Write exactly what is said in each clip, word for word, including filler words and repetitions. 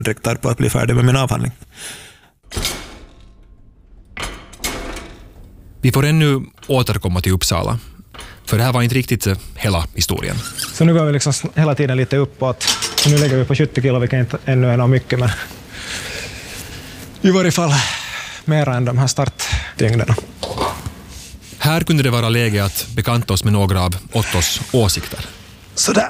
riktad på att bli färdig med min avhandling. Vi får ännu återkomma till Uppsala. För det här var inte riktigt hela historien. Så nu går vi liksom hela tiden lite uppåt. Nu lägger vi på tjugo kilo, vilket inte ännu är något mycket. Men i varje fall mer än de här startdygnerna. Här kunde det vara läge att bekanta oss med några av Ottos åsikter. Sådär.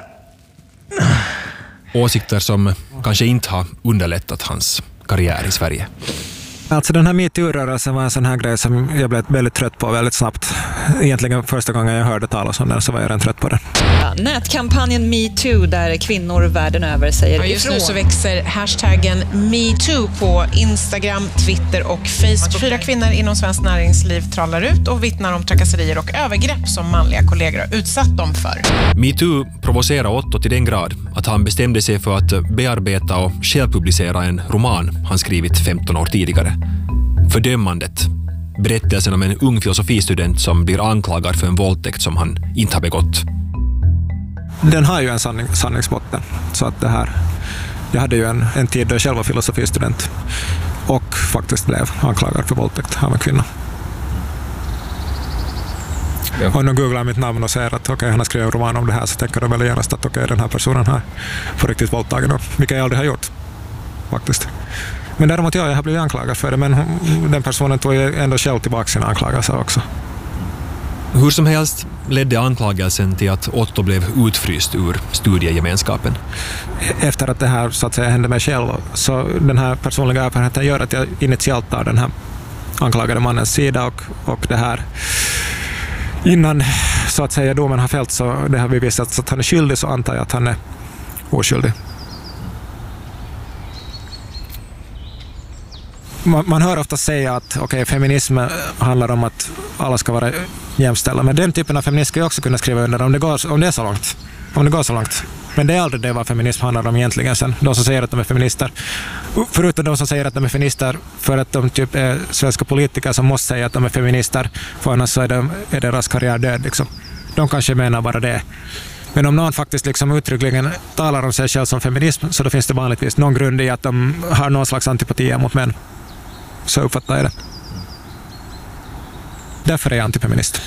Åsikter som kanske inte har underlättat hans karriär i Sverige. Alltså den här MeToo-rörelsen var en sån här grej som jag blev väldigt trött på väldigt snabbt. Egentligen första gången jag hörde talas om den så var jag redan trött på den. Ja, nätkampanjen MeToo där kvinnor världen över säger ja, just ifrån. nu så växer hashtaggen MeToo på Instagram, Twitter och Facebook. Fyra kvinnor inom svenskt näringsliv trallar ut och vittnar om trakasserier och övergrepp som manliga kollegor har utsatt dem för. MeToo provocerar Otto till den grad att han bestämde sig för att bearbeta och självpublicera en roman han skrivit femton år tidigare. Fördömandet. Berättelsen om en ung filosofistudent som blir anklagad för en våldtäkt som han inte har begått. Den har ju en sanning, sanningsbotten. Så att det här, jag hade ju en, en tid då jag själv var filosofistudent och faktiskt blev anklagad för våldtäkt av en kvinna. Ja. Och nu googlar mitt namn och säger att okay, han har skrivit en roman om det här, så tänker de väl genast att okay, den här personen här får riktigt våldtagen, vilket jag aldrig har gjort faktiskt. Men däremot ja, jag har blivit anklagad för det, men den personen tog ändå själv tillbaka sina anklagelser också. Hur som helst ledde anklagelsen till att Otto blev utfryst ur studiegemenskapen. Efter att det här så att säga hände mig själv, så den här personliga erfarenheten gör att jag initialt tar den här anklagade mannens sida och, och det här innan så att säga domen har fällt, så det har bevisats att han är skyldig, så antar jag att han är oskyldig. Man, man hör ofta säga att okay, feminism handlar om att alla ska vara jämställda, men den typen av feminism ska jag också kunna skriva under om det, går, om det är så långt. Om det går så långt. Men det är aldrig det vad feminism handlar om egentligen sen. De som säger att de är feminister. Förutom de som säger att de är feminister för att de typ är svenska politiker som måste säga att de är feminister, för annars så är, de, är deras karriär död. Liksom. De kanske menar bara det. Men om någon faktiskt liksom uttryckligen talar om sig själv som feminism, så då finns det vanligtvis någon grund i att de har någon slags antipati mot män. Så uppfattar jag det. Därför är jag antifeminist.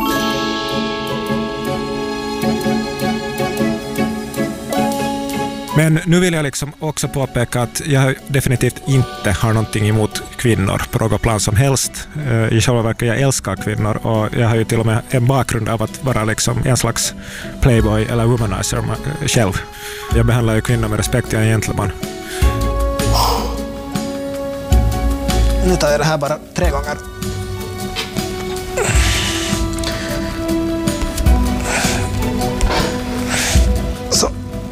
Men nu vill jag liksom också påpeka att jag definitivt inte har någonting emot kvinnor på något plan som helst. I själva verket jag älskar kvinnor, och jag har ju till och med en bakgrund av att vara liksom en slags playboy eller womanizer själv. Jag behandlar ju kvinnor med respekt, jag är en gentleman. Nu tar jag det här bara tre gånger. Så.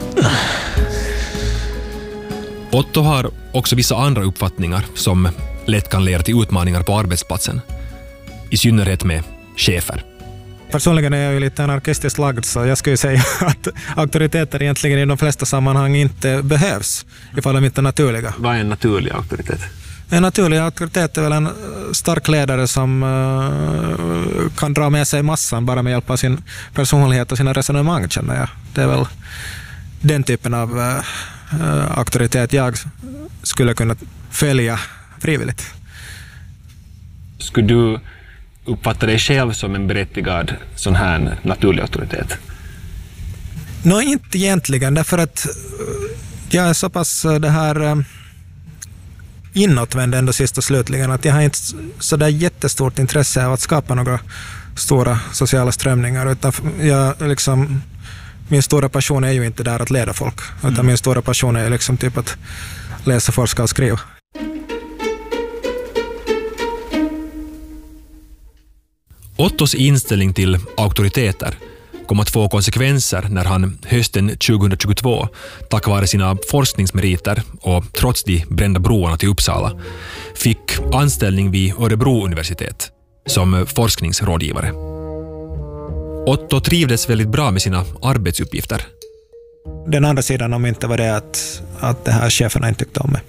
Otto har också vissa andra uppfattningar som lätt kan leda till utmaningar på arbetsplatsen. I synnerhet med chefer. Personligen är jag ju lite anarkistiskt lagd, så jag skulle säga att auktoriteter egentligen i de flesta sammanhang inte behövs, ifall de inte är naturliga. Vad är en naturlig auktoritet? En naturlig auktoritet är väl en stark ledare som uh, kan dra med sig massan bara med hjälp av sin personlighet och sina resonemang, känner jag. Det är väl den typen av uh, uh, auktoritet jag skulle kunna följa frivilligt. Skulle du uppfatta dig själv som en berättigad sån här naturlig auktoritet? Nå, inte egentligen, därför att jag är så pass det här uh, inåtvänd ändå sist och slutligen, att jag har inte så där jättestort intresse av att skapa några stora sociala strömningar, utan jag liksom, min stora passion är ju inte där att leda folk, utan mm. min stora passion är liksom typ att läsa, forska och skriva. Ottos inställning till auktoriteter kom att få konsekvenser när han hösten tjugohundratjugotvå, tack vare sina forskningsmeriter och trots de brända broarna till Uppsala, fick anställning vid Örebro universitet som forskningsrådgivare. Otto trivdes väldigt bra med sina arbetsuppgifter. Den andra sidan om inte var det att, att det här cheferna inte tyckte om mig.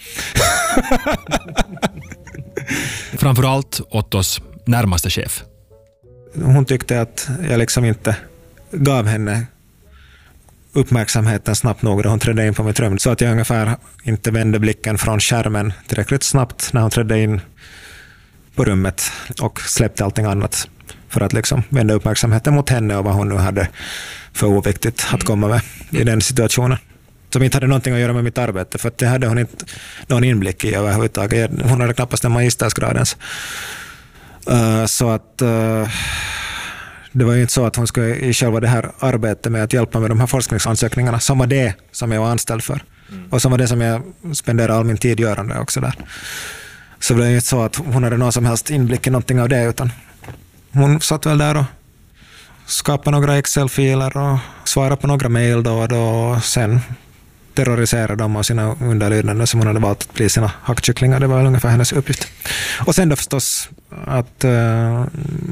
Framförallt Ottos närmaste chef. Hon tyckte att jag liksom inte gav henne uppmärksamheten snabbt nog då hon trädde in på mitt rum. Så att jag ungefär inte vände blicken från skärmen tillräckligt snabbt när hon trädde in på rummet och släppte allting annat för att liksom vända uppmärksamheten mot henne och vad hon nu hade för oviktigt att komma med i den situationen. Som inte hade någonting att göra med mitt arbete, för att det hade hon inte någon inblick i överhuvudtaget. Hon hade knappast en magistersgrad ens. Uh, så att uh, det var ju inte så att hon skulle i själva det här arbetet med att hjälpa med de här forskningsansökningarna, som var det som jag var anställd för. Mm. Och som var det som jag spenderade all min tid görande också där. Så det var ju inte så att hon hade någon som helst inblick i någonting av det, utan hon satt väl där och skapade några Excel-filer och svarade på några mejl då och då, och sen terrorisera dem av sina underlydande som hon hade valt att bli sina hackkycklingar. Det var väl ungefär hennes uppgift. Och sen då förstås att uh,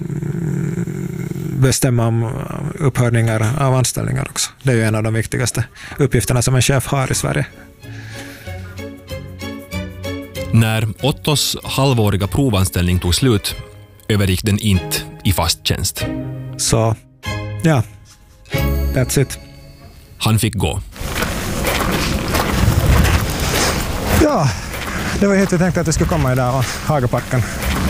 bestämma om upphörningar av anställningar också. Det är ju en av de viktigaste uppgifterna som en chef har i Sverige. När Ottos halvåriga provanställning tog slut övergick den inte i fast tjänst. Så, ja, that's it. Han fick gå. Ja, det var helt jag tänkte att det skulle komma idag, och Hagaparken.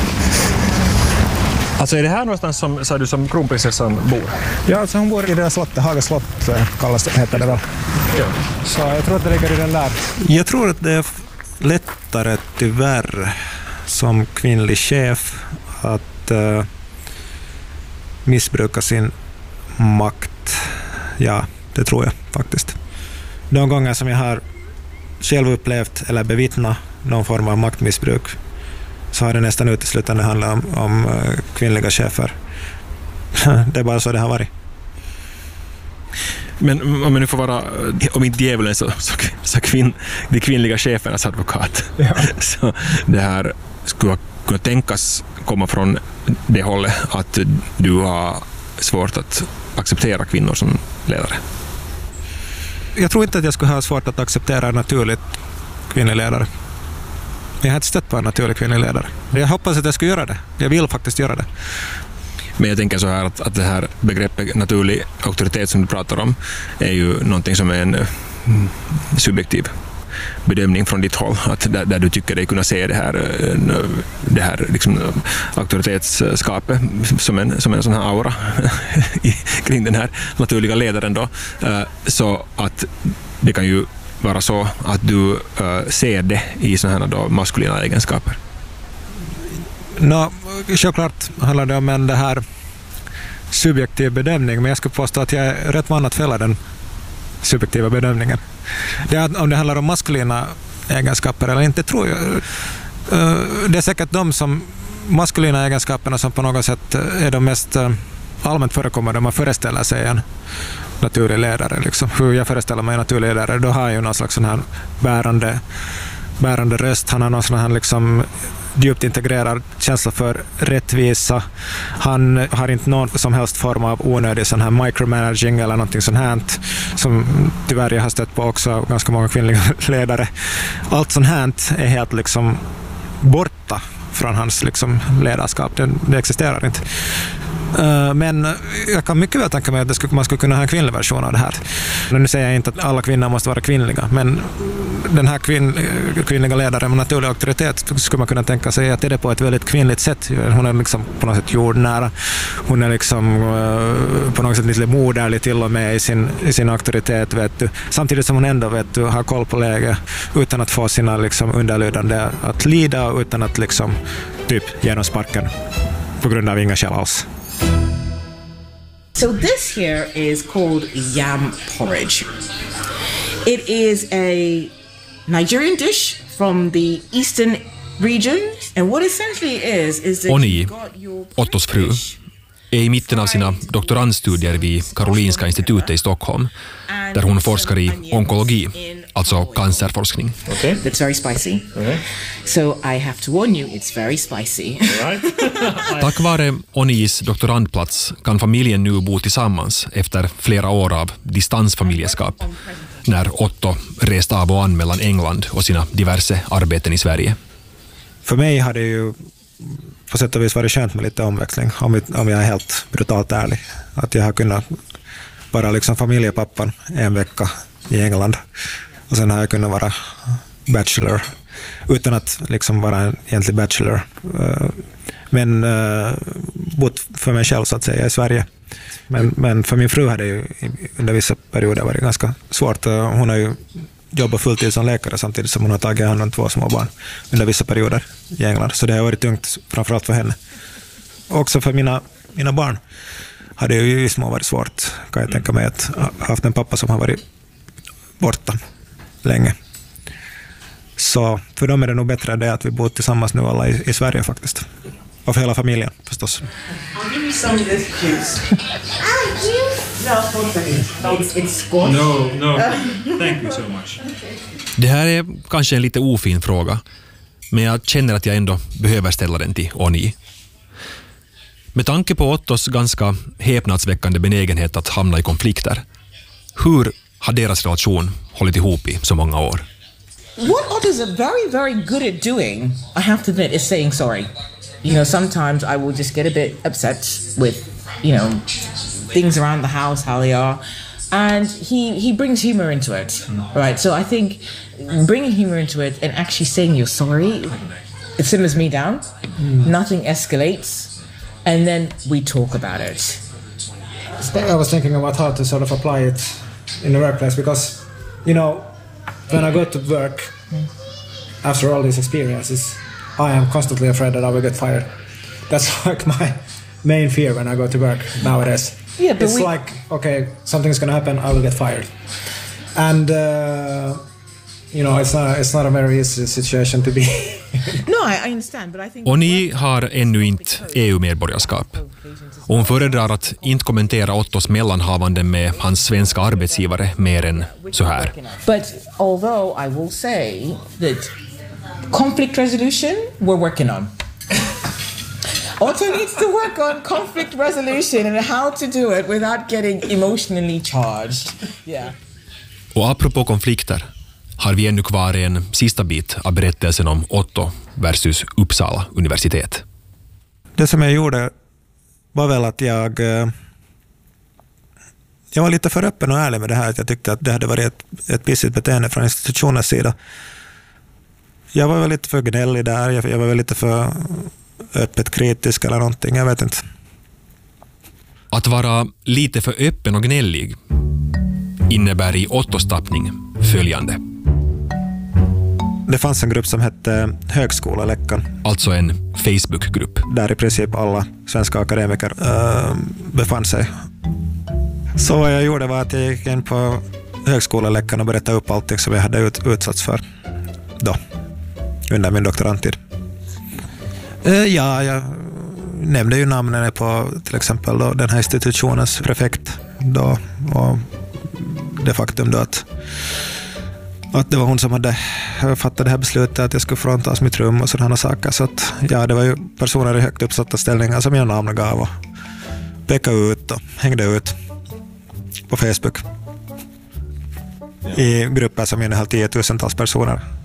Alltså är det här någonstans som, sa du, som kronprinsessan bor? Ja, alltså hon bor i det där slottet, Haga slott kallas det, heter det väl. Ja. Så jag tror att det ligger i den där. Jag tror att det är lättare tyvärr som kvinnlig chef att uh, missbruka sin makt. Ja, det tror jag faktiskt. De gånger som jag har själv upplevt eller bevittnat någon form av maktmissbruk, så har det nästan uteslutande handlat om, om uh, kvinnliga chefer. Det är bara så det har varit. Men om jag nu får vara, om inte djävulen så, så, så kvinn, de kvinnliga chefernas advokat. Ja. Så det här skulle kunna tänkas komma från det hållet att du har svårt att acceptera kvinnor som ledare. Jag tror inte att jag skulle ha svårt att acceptera en naturligt kvinnlig ledare. Jag har inte stött på en naturlig kvinnlig ledare. Jag hoppas att jag skulle göra det. Jag vill faktiskt göra det. Men jag tänker så här att, att det här begreppet naturlig auktoritet som du pratar om är ju någonting som är en mm, subjektiv bedömning från ditt håll. Att där, där du tycker dig kunna se det här, det här liksom, auktoritetsskapet som en, som en sån här aura kring den här naturliga ledaren då. Så att det kan ju vara så att du ser det i såna här då maskulina egenskaper. No, självklart handlar det om en det här subjektiv bedömning, men jag skulle påstå att jag är rätt van att fälla den subjektiva bedömningen. Det är, om det handlar om maskulina egenskaper eller inte, tror jag. Det är säkert de som maskulina egenskaperna som på något sätt är de mest allmänt förekommande om man föreställer sig en naturlig ledare. Liksom. Hur jag föreställer mig en naturlig ledare, då har jag ju någon slags sån här bärande, bärande röst. Han har någon sån här liksom djupt integrerad känsla för rättvisa. Han har inte någon som helst form av onödig sån här micromanaging eller någonting sånt här som tyvärr jag har stött på också ganska många kvinnliga ledare. Allt sånt här är helt liksom borta från hans liksom ledarskap. Det, det existerar inte. Uh, men jag kan mycket väl tänka mig att det skulle, man skulle kunna ha en kvinnlig version av det här. Nu säger jag inte att alla kvinnor måste vara kvinnliga, men den här kvinn, kvinnliga ledaren med naturlig auktoritet skulle man kunna tänka sig att det är på ett väldigt kvinnligt sätt. Hon är liksom på något sätt jordnära. Hon är liksom uh, på något sätt lite moderlig till och med i sin, i sin auktoritet, vet du. Samtidigt som hon ändå vet du, har koll på läget utan att få sina liksom, underlydande att lida, utan att liksom, typ genom sparken på grund av inga skäl alls. So this here is called yam porridge. It is a Nigerian dish from the eastern region, and what essentially is is that Oni, Ottos fru, är i mitten av sina doktorandstudier vid Karolinska institutet i Stockholm, där hon forskar i onkologi, alltså cancerforskning. Okay. That's very spicy. Okay. So I have to warn you, it's very spicy. Tack vare Onis doktorandplats kan familjen nu bo tillsammans efter flera år av distansfamiljeskap, när Otto rest av och an mellan England och sina diverse arbeten i Sverige. För mig har det ju på sätt och vis varit skönt med lite omväxling, om jag är helt brutalt ärlig. Att jag har kunnat bara liksom familjepappan en vecka i England. Och sen har jag kunnat vara bachelor utan att liksom vara en egentlig bachelor. Men uh, bott för mig själv så att säga i Sverige. Men, men för min fru hade ju under vissa perioder varit ganska svårt. Hon har ju jobbat fulltid som läkare samtidigt som hon har tagit hand om två små barn under vissa perioder i England. Så det har varit tungt framförallt för henne. Också för mina, mina barn hade ju i små varit svårt. Kan jag tänka mig att ha haft en pappa som har varit borta länge. Så för dem är det nog bättre det att vi bor tillsammans nu alla i, i Sverige faktiskt. Och för hela familjen förstås. I'll give you some of this juice. Ah, juice? No, it's, it's squash. No, no. Thank you so much. Det här är kanske en lite ofin fråga, men jag känner att jag ändå behöver ställa den till Oni. Med tanke på Ottos ganska häpnadsväckande benägenhet att hamna i konflikter, hur har deras relation hållit ihop i så många år? What Otto's are very, very good at doing, I have to admit, is saying sorry. You know, sometimes I will just get a bit upset with, you know, things around the house, how they are. And he, he brings humor into it, right? So I think bringing humor into it and actually saying you're sorry, it simmers me down. Mm. Nothing escalates. And then we talk about it. I was thinking about how to sort of apply it in the workplace because, you know, when I go to work, after all these experiences, I am constantly afraid that I will get fired. That's like my main fear when I go to work nowadays. Yeah, but it's we... like, okay, something's going to happen, I will get fired. And, uh, you know, it's not, it's not a very easy situation to be. No, I, I understand, but I think... Oni har ännu inte E U-medborgarskap. Och hon föredrar att inte kommentera Ottos mellanhavanden med hans svenska arbetsgivare mer än så här. But although I will say that conflict resolution we're working on. Otto needs to work on conflict resolution and how to do it without getting emotionally charged. Yeah. Och apropå konflikter har vi ännu kvar en sista bit av berättelsen om Otto versus Uppsala universitet. Det som jag gjorde var väl att jag jag var lite för öppen och ärlig med det här. Att jag tyckte att det hade varit ett, ett pissigt beteende från institutionens sida. Jag var väl lite för gnällig där. Jag, jag var väl lite för öppet kritisk eller någonting. Jag vet inte. Att vara lite för öppen och gnällig innebär i Ottos tappning följande. Det fanns en grupp som hette Högskoleläckan. Alltså en Facebookgrupp. Där i princip alla svenska akademiker äh, befann sig. Så vad jag gjorde var att jag gick in på Högskoleläckan och berättade upp allting som jag hade ut, utsatts för då, under min doktorandtid. Äh, ja, jag nämnde ju namnen på till exempel då, den här institutionens prefekt då, och det faktum då att att det var hon som hade fattat det här beslutet att jag skulle fråntas mitt rum och sådana saker. Så att, ja, det var ju personer i högt uppsatta ställningar som jag namngav och pekade ut och hängde ut på Facebook. I grupper som innehöll tiotusentals personer.